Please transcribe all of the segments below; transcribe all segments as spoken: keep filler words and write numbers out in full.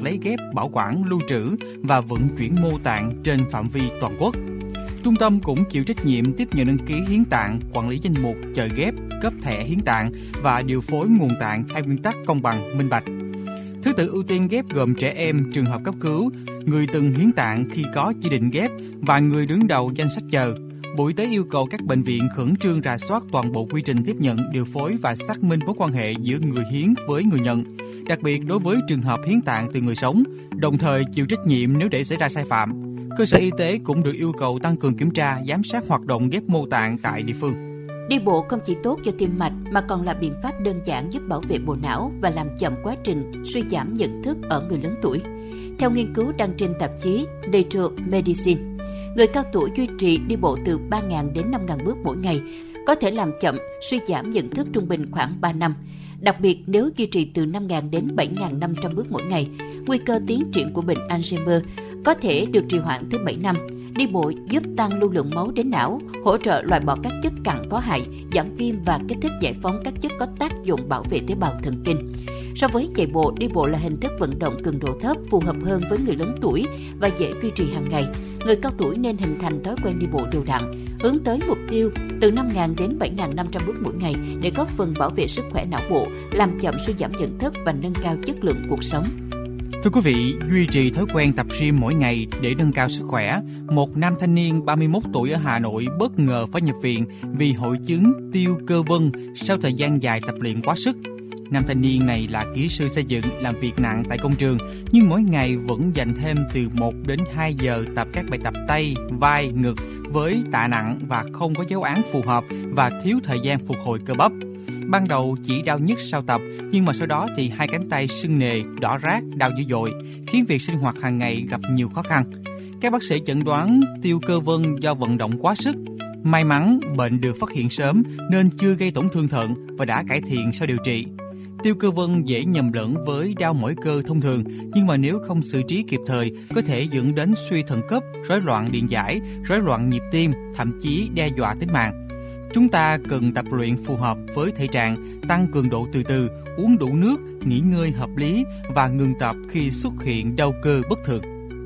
lấy ghép, bảo quản, lưu trữ và vận chuyển mô tạng trên phạm vi toàn quốc. Trung tâm cũng chịu trách nhiệm tiếp nhận đăng ký hiến tạng, quản lý danh mục, chờ ghép, cấp thẻ hiến tạng và điều phối nguồn tạng theo nguyên tắc công bằng, minh bạch. Thứ tự ưu tiên ghép gồm trẻ em, trường hợp cấp cứu, người từng hiến tạng khi có chỉ định ghép và người đứng đầu danh sách chờ. Bộ Y tế yêu cầu các bệnh viện khẩn trương rà soát toàn bộ quy trình tiếp nhận, điều phối và xác minh mối quan hệ giữa người hiến với người nhận, đặc biệt đối với trường hợp hiến tạng từ người sống, đồng thời chịu trách nhiệm nếu để xảy ra sai phạm. Cơ sở y tế cũng được yêu cầu tăng cường kiểm tra, giám sát hoạt động ghép mô tạng tại địa phương. Đi bộ không chỉ tốt cho tim mạch mà còn là biện pháp đơn giản giúp bảo vệ bộ não và làm chậm quá trình suy giảm nhận thức ở người lớn tuổi. Theo nghiên cứu đăng trên tạp chí Nature Medicine, người cao tuổi duy trì đi bộ từ ba nghìn đến năm nghìn bước mỗi ngày có thể làm chậm suy giảm nhận thức trung bình khoảng ba năm. Đặc biệt nếu duy trì từ năm nghìn đến bảy nghìn năm trăm bước mỗi ngày, nguy cơ tiến triển của bệnh Alzheimer có thể được trì hoãn tới bảy năm. Đi bộ giúp tăng lưu lượng máu đến não, hỗ trợ loại bỏ các chất cặn có hại, giảm viêm và kích thích giải phóng các chất có tác dụng bảo vệ tế bào thần kinh. So với chạy bộ, đi bộ là hình thức vận động cường độ thấp, phù hợp hơn với người lớn tuổi và dễ duy trì hàng ngày. Người cao tuổi nên hình thành thói quen đi bộ đều đặn, hướng tới mục tiêu từ năm nghìn đến bảy nghìn năm trăm bước mỗi ngày để góp phần bảo vệ sức khỏe não bộ, làm chậm suy giảm nhận thức và nâng cao chất lượng cuộc sống. Thưa quý vị, duy trì thói quen tập gym mỗi ngày để nâng cao sức khỏe. Một nam thanh niên ba mươi mốt tuổi ở Hà Nội bất ngờ phải nhập viện vì hội chứng tiêu cơ vân sau thời gian dài tập luyện quá sức. Nam thanh niên này là kỹ sư xây dựng, làm việc nặng tại công trường, nhưng mỗi ngày vẫn dành thêm từ một đến hai giờ tập các bài tập tay, vai, ngực với tạ nặng và không có giáo án phù hợp và thiếu thời gian phục hồi cơ bắp. Ban đầu chỉ đau nhức sau tập, nhưng mà sau đó thì hai cánh tay sưng nề, đỏ rát, đau dữ dội, khiến việc sinh hoạt hàng ngày gặp nhiều khó khăn. Các bác sĩ chẩn đoán tiêu cơ vân do vận động quá sức. May mắn bệnh được phát hiện sớm nên chưa gây tổn thương thận và đã cải thiện sau điều trị. Tiêu cơ vân dễ nhầm lẫn với đau mỏi cơ thông thường, nhưng mà nếu không xử trí kịp thời có thể dẫn đến suy thận cấp, rối loạn điện giải, rối loạn nhịp tim, thậm chí đe dọa tính mạng. Chúng ta cần tập luyện phù hợp với thể trạng, tăng cường độ từ từ, uống đủ nước, nghỉ ngơi hợp lý và ngừng tập khi xuất hiện đau cơ bất thường.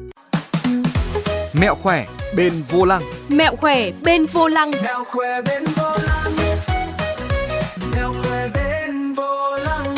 Mẹo khỏe bên vô lăng. Mẹo khỏe bên vô lăng. Mẹo khỏe bên vô lăng. Mẹo khỏe bên vô lăng.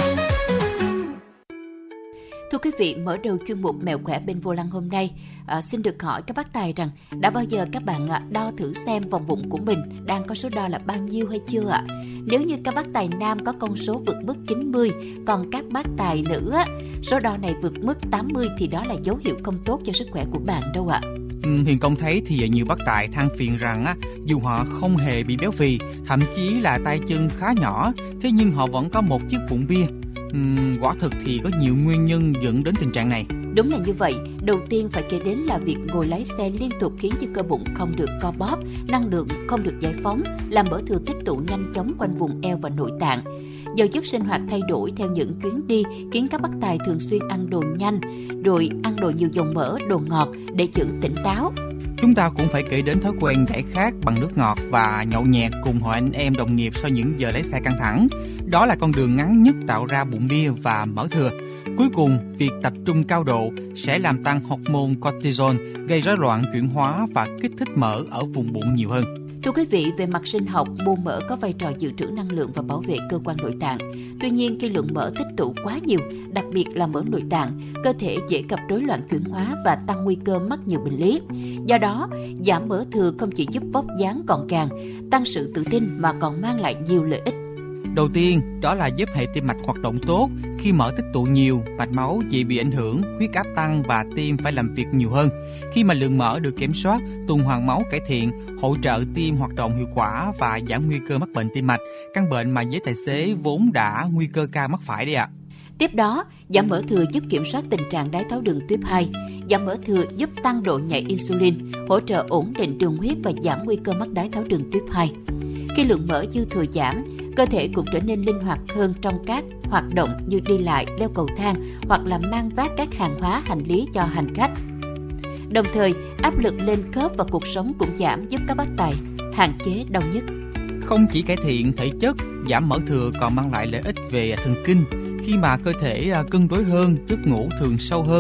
Thưa quý vị, mở đầu chuyên mục Mẹo khỏe bên vô lăng hôm nay, à, xin được hỏi các bác tài rằng đã bao giờ các bạn à, đo thử xem vòng bụng của mình đang có số đo là bao nhiêu hay chưa ạ? Nếu như các bác tài nam có con số vượt mức chín mươi, còn các bác tài nữ á, số đo này vượt mức tám mươi thì đó là dấu hiệu không tốt cho sức khỏe của bạn đâu ạ. Ừ, Hiền Công thấy thì nhiều bác tài than phiền rằng á, dù họ không hề bị béo phì, thậm chí là tay chân khá nhỏ, thế nhưng họ vẫn có một chiếc bụng bia. Uhm, quả thực thì có nhiều nguyên nhân dẫn đến tình trạng này. Đúng là như vậy. Đầu tiên phải kể đến là việc ngồi lái xe liên tục khiến cho cơ bụng không được co bóp, năng lượng không được giải phóng, làm mỡ thừa tích tụ nhanh chóng quanh vùng eo và nội tạng. Giờ giấc sinh hoạt thay đổi theo những chuyến đi khiến các bác tài thường xuyên ăn đồ nhanh, rồi ăn đồ nhiều dầu mỡ, đồ ngọt để giữ tỉnh táo. Chúng ta cũng phải kể đến thói quen giải khát bằng nước ngọt và nhậu nhẹt cùng hội anh em đồng nghiệp sau những giờ lái xe căng thẳng. Đó là con đường ngắn nhất tạo ra bụng bia và mỡ thừa. Cuối cùng, việc tập trung cao độ sẽ làm tăng hormone cortisol, gây rối loạn chuyển hóa và kích thích mỡ ở vùng bụng nhiều hơn. Thưa quý vị, về mặt sinh học, mô mỡ có vai trò dự trữ năng lượng và bảo vệ cơ quan nội tạng. Tuy nhiên, khi lượng mỡ tích tụ quá nhiều, đặc biệt là mỡ nội tạng, cơ thể dễ gặp rối loạn chuyển hóa và tăng nguy cơ mắc nhiều bệnh lý. Do đó, giảm mỡ thừa không chỉ giúp vóc dáng gọn gàng, tăng sự tự tin mà còn mang lại nhiều lợi ích. Đầu tiên, đó là giúp hệ tim mạch hoạt động tốt. Khi mỡ tích tụ nhiều, mạch máu dễ bị ảnh hưởng, huyết áp tăng và tim phải làm việc nhiều hơn. Khi mà lượng mỡ được kiểm soát, tuần hoàn máu cải thiện, hỗ trợ tim hoạt động hiệu quả và giảm nguy cơ mắc bệnh tim mạch, căn bệnh mà giới tài xế vốn đã nguy cơ cao mắc phải đây ạ. Tiếp đó, giảm mỡ thừa giúp kiểm soát tình trạng đái tháo đường tuyếp hai. Giảm mỡ thừa giúp tăng độ nhạy insulin, hỗ trợ ổn định đường huyết và giảm nguy cơ mắc đái tháo đường tuyếp hai. Khi lượng mỡ dư thừa giảm, cơ thể cũng trở nên linh hoạt hơn trong các hoạt động như đi lại, leo cầu thang hoặc là mang vác các hàng hóa hành lý cho hành khách. Đồng thời, áp lực lên khớp và cuộc sống cũng giảm, giúp các bác tài hạn chế đau nhức. Không chỉ cải thiện thể chất, giảm mỡ thừa còn mang lại lợi ích về thần kinh khi mà cơ thể cân đối hơn, giấc ngủ thường sâu hơn.